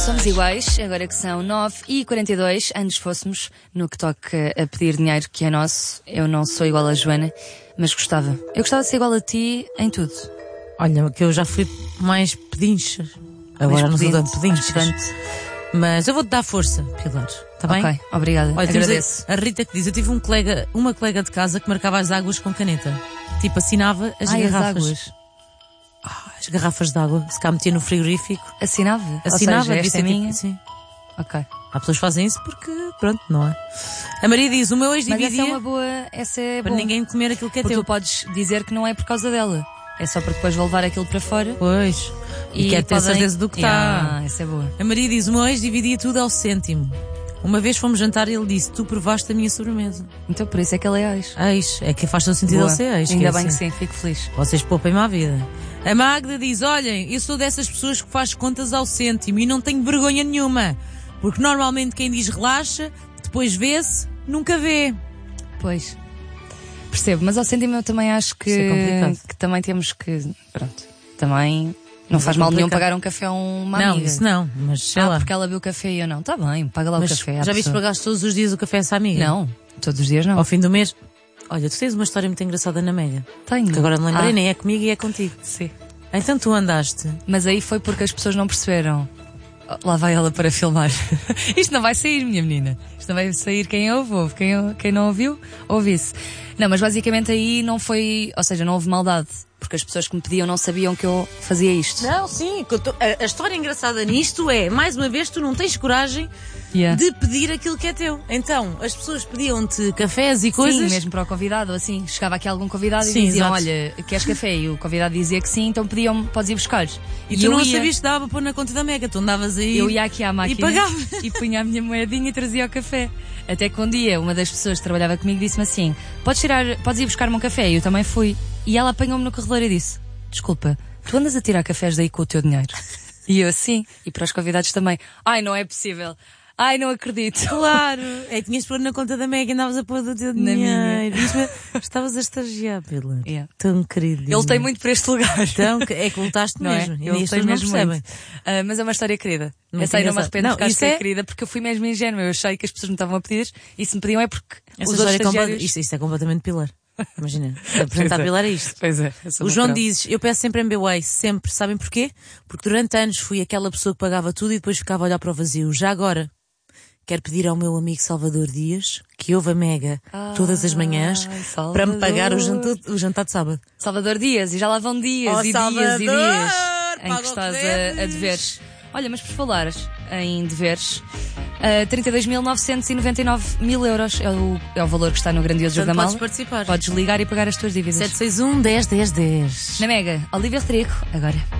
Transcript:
Somos iguais, agora que são 9h42, antes fôssemos no que toca a pedir dinheiro que é nosso. Eu não sou igual a Joana, mas gostava. Eu gostava de ser igual a ti em tudo. Olha, que eu já fui mais pedincha. Agora não sou tanto pedincha. Mas eu vou-te dar força, Pilar. Está bem? Ok, obrigada. Olha, agradeço. A Rita que diz, eu tive uma colega de casa que marcava as águas com caneta. Tipo, assinava as garrafas. As águas. As garrafas de água, se cá metia no frigorífico. Assinava? Assinava, ou seja, esta é minha? Tipo, sim. Ok. Há pessoas que fazem isso porque, pronto, não é? A Maria diz, o meu ex dividia... Mas essa é uma boa... Essa é para bom. ninguém comer aquilo que é porque teu. tu podes dizer que não é por causa dela. É só para depois vou levar aquilo para fora. Pois. E quer ter certeza do que está. Essa é boa. A Maria diz, o meu ex dividia tudo ao cêntimo. Uma vez fomos jantar e ele disse, tu provaste a minha sobremesa. Então por isso é que ele é ex. Ex. É que faz todo sentido ele ser ex. Ainda bem que sim, fico feliz. Vocês poupem-me a vida. A Magda diz, olhem, eu sou dessas pessoas que faz contas ao cêntimo e não tenho vergonha nenhuma. Porque normalmente quem diz relaxa, depois vê-se, nunca vê. Pois. Percebo, mas ao cêntimo eu também acho que também temos que... Pronto. Também... Não faz mal nenhum pagar um café a uma amiga. Não, isso não, mas sei lá. Porque ela bebeu café e eu não. Tá bem, paga lá o café. Já viste pagaste todos os dias o café a essa amiga? Não, todos os dias não. Ao fim do mês? Olha, tu tens uma história muito engraçada na Mega. Tenho. Que agora me lembrei, nem é comigo e é contigo. Sim. Então tu andaste. Mas aí foi porque as pessoas não perceberam. Lá vai ela para filmar. Isto não vai sair, minha menina. Isto não vai sair, quem ouve. Quem não ouviu, ouve-se. Não, mas basicamente aí não foi... Ou seja, não houve maldade. Porque as pessoas que me pediam não sabiam que eu fazia isto. Não, sim. A história engraçada nisto é, mais uma vez, tu não tens coragem de pedir aquilo que é teu. Então, as pessoas pediam-te cafés e coisas... Sim, mesmo para o convidado, assim. Chegava aqui algum convidado e sim, diziam, exato. olha, queres café? E o convidado dizia que sim, então pediam-me, podes ir buscar. E tu não sabias que dava para pôr na conta da Mega. Tu andavas aí... Eu ia aqui à máquina e pagava. E punha a minha moedinha e trazia o café. Até que um dia, uma das pessoas que trabalhava comigo disse-me assim, podes ir buscar-me um café? E eu também fui. E ela apanhou-me no corredor e disse, desculpa, tu andas a tirar cafés daí com o teu dinheiro? E eu, sim. E para os convidados também. Ai, não é possível. Ai, não acredito. Claro. É, tinhas de pôr na conta da Mega e andavas a pôr do teu dinheiro. Estavas a estagiar, Pilar. Yeah. Tão querido. Ele tem muito para este lugar. Então, é que lutaste mesmo. É? Ele tem mesmo muito. Mas é uma história querida. Essa aí não me arrependo de ficar querida porque eu fui mesmo ingênua. Eu achei que as pessoas me estavam a pedir e se me pediam é porque os outros estagiários... Isto é completamente Pilar. Imagina, apresentar Pilar é isto. Pois é. O João diz, eu peço sempre MBWay, sempre. Sabem porquê? Porque durante anos fui aquela pessoa que pagava tudo e depois ficava a olhar para o vazio. Já agora, quero pedir ao meu amigo Salvador Dias, que ouve a Mega todas as manhãs, para me pagar o jantar de sábado. Salvador Dias, e já lá vão dias e dias e dias em que estás a deveres. Olha, mas por falares em deveres, 32.999.000 euros é o valor que está no grandioso jogo da mala. Podes participar. Podes ligar e pagar as tuas dívidas. 761 10 10 10. Na Mega, Olivia Rodrigo, agora.